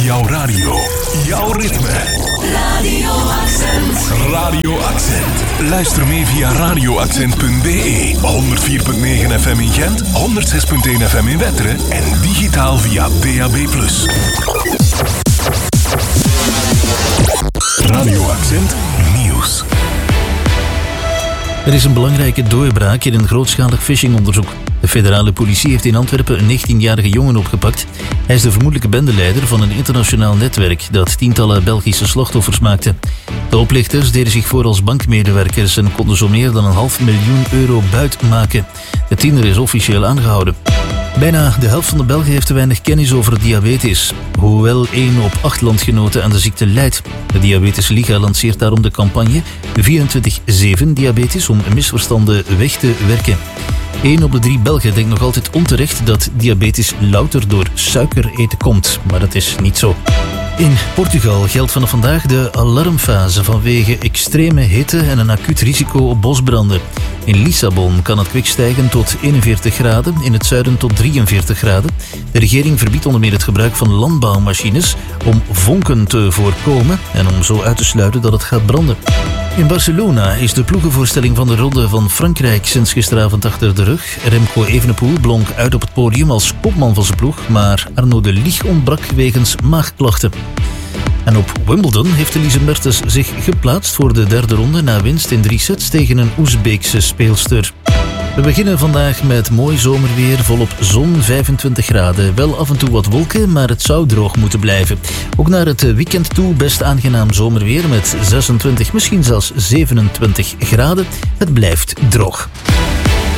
Jouw radio. Jouw ritme. Radio Accent. Radio Accent. Luister mee via radioaccent.be. 104.9 FM in Gent, 106.1 FM in Wetteren en digitaal via DAB+. Radio Accent Nieuws. Er is een belangrijke doorbraak in een grootschalig phishingonderzoek. De federale politie heeft in Antwerpen een 19-jarige jongen opgepakt. Hij is de vermoedelijke bendeleider van een internationaal netwerk dat tientallen Belgische slachtoffers maakte. De oplichters deden zich voor als bankmedewerkers en konden zo meer dan €500.000 buit maken. De tiener is officieel aangehouden. Bijna de helft van de Belgen heeft te weinig kennis over diabetes, hoewel 1 op 8 landgenoten aan de ziekte lijdt. De Diabetes Liga lanceert daarom de campagne 24/7 diabetes om misverstanden weg te werken. 1 op de 3 Belgen denkt nog altijd onterecht dat diabetes louter door suiker eten komt, maar dat is niet zo. In Portugal geldt vanaf vandaag de alarmfase vanwege extreme hitte en een acuut risico op bosbranden. In Lissabon kan het kwik stijgen tot 41 graden, in het zuiden tot 43 graden. De regering verbiedt onder meer het gebruik van landbouwmachines om vonken te voorkomen en om zo uit te sluiten dat het gaat branden. In Barcelona is de ploegenvoorstelling van de Ronde van Frankrijk sinds gisteravond achter de rug. Remco Evenepoel blonk uit op het podium als kopman van zijn ploeg, maar Arnaud de Lieg ontbrak wegens maagklachten. En op Wimbledon heeft Elise Mertens zich geplaatst voor de derde ronde na winst in 3 sets tegen een Oezbeekse speelster. We beginnen vandaag met mooi zomerweer, volop zon, 25 graden. Wel af en toe wat wolken, maar het zou droog moeten blijven. Ook naar het weekend toe best aangenaam zomerweer met 26, misschien zelfs 27 graden. Het blijft droog.